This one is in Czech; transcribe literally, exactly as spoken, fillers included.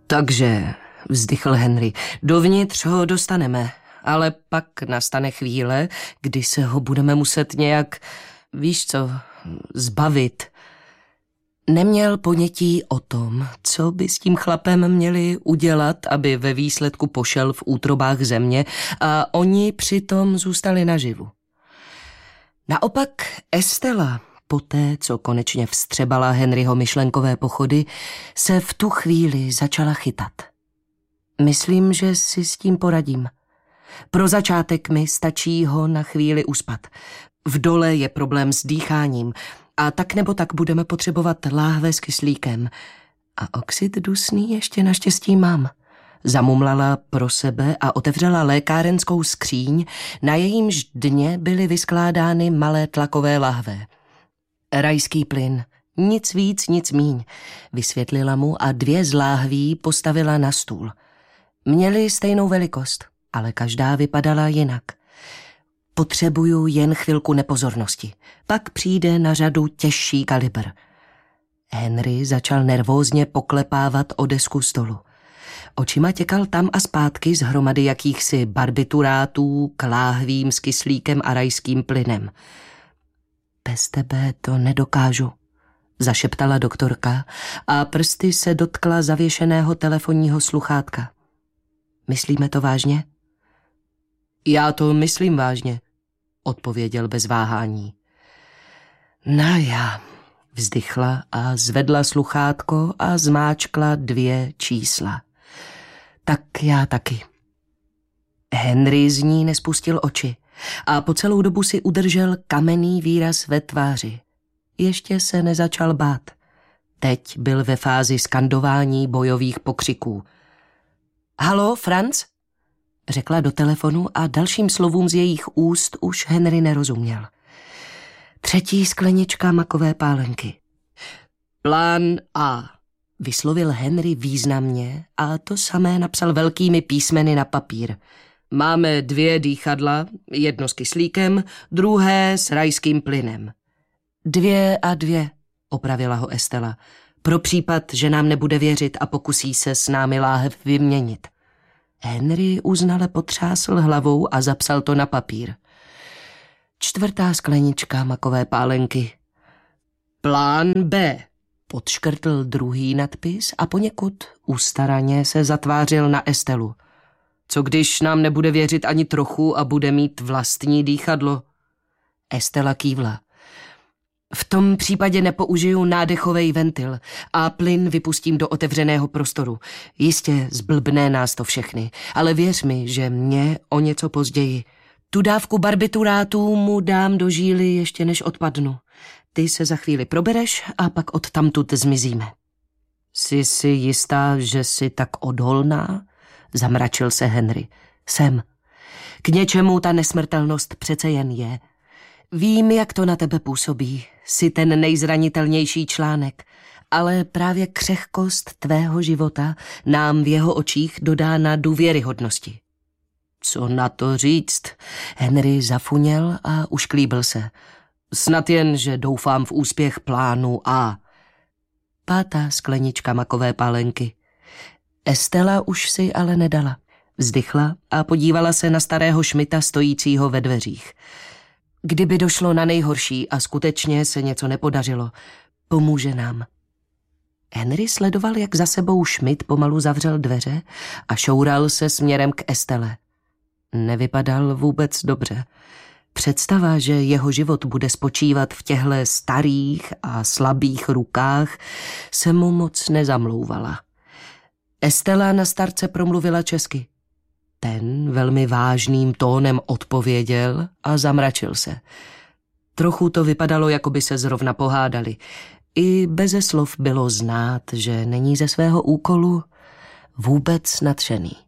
Takže, vzdychl Henry, dovnitř ho dostaneme, ale pak nastane chvíle, kdy se ho budeme muset nějak, víš co, zbavit. Neměl ponětí o tom, co by s tím chlapem měli udělat, aby ve výsledku pošel v útrobách země a oni přitom zůstali naživu. Naopak Estela, poté, co konečně vstřebala Henryho myšlenkové pochody, se v tu chvíli začala chytat. Myslím, že si s tím poradím. Pro začátek mi stačí ho na chvíli uspat. V dole je problém s dýcháním a tak nebo tak budeme potřebovat láhve s kyslíkem. A oxid dusný ještě naštěstí mám. Zamumlala pro sebe a otevřela lékárenskou skříň, na jejímž dně byly vyskládány malé tlakové lahve. Rajský plyn, nic víc, nic míň, vysvětlila mu a dvě z láhví postavila na stůl. Měly stejnou velikost, ale každá vypadala jinak. Potřebuju jen chvilku nepozornosti, pak přijde na řadu těžší kalibr. Henry začal nervózně poklepávat o desku stolu. Očima těkal tam a zpátky z hromady jakýchsi barbiturátů k láhvím s kyslíkem a rajským plynem. Bez tebe to nedokážu, zašeptala doktorka a prsty se dotkla zavěšeného telefonního sluchátka. Myslíme to vážně? Já to myslím vážně, odpověděl bez váhání. No já, vzdychla a zvedla sluchátko a zmáčkla dvě čísla. Tak já taky. Henry z ní nespustil oči a po celou dobu si udržel kamenný výraz ve tváři. Ještě se nezačal bát. Teď byl ve fázi skandování bojových pokřiků. Halo, Franz? Řekla do telefonu a dalším slovům z jejich úst už Henry nerozuměl. Třetí sklenička makové pálenky. Plán A, vyslovil Henry významně a to samé napsal velkými písmeny na papír. Máme dvě dýchadla, jedno s kyslíkem, druhé s rajským plynem. Dvě a dvě, opravila ho Estela, pro případ, že nám nebude věřit a pokusí se s námi láhev vyměnit. Henry uznale potřásl hlavou a zapsal to na papír. Čtvrtá sklenička makové pálenky. Plán B, podškrtl druhý nadpis a poněkud ustaraně se zatvářil na Estelu. Co když nám nebude věřit ani trochu a bude mít vlastní dýchadlo? Estela kývla. V tom případě nepoužiju nádechový ventil a plyn vypustím do otevřeného prostoru. Jistě zblbne nás to všechny, ale věř mi, že mě o něco později. Tu dávku barbiturátů mu dám do žíly ještě než odpadnu. Ty se za chvíli probereš a pak odtamtud zmizíme. Jsi si jistá, že jsi tak odolná? Zamračil se Henry. Jsem. K něčemu ta nesmrtelnost přece jen je. Vím, jak to na tebe působí. Jsi ten nejzranitelnější článek, ale právě křehkost tvého života nám v jeho očích dodá na důvěryhodnosti. Co na to říct? Henry zafuněl a ušklíbil se. Snad jen, že doufám v úspěch plánu A. Pátá sklenička makové pálenky. Estela už si ale nedala. Vzdychla a podívala se na starého Šmita stojícího ve dveřích. Kdyby došlo na nejhorší a skutečně se něco nepodařilo, pomůže nám. Henry sledoval, jak za sebou Šmit pomalu zavřel dveře a šoural se směrem k Estele. Nevypadal vůbec dobře. Představa, že jeho život bude spočívat v těchto starých a slabých rukách, se mu moc nezamlouvala. Estela na starce promluvila česky. Ten velmi vážným tónem odpověděl a zamračil se. Trochu to vypadalo, jako by se zrovna pohádali. I beze slov bylo znát, že není ze svého úkolu vůbec nadšený.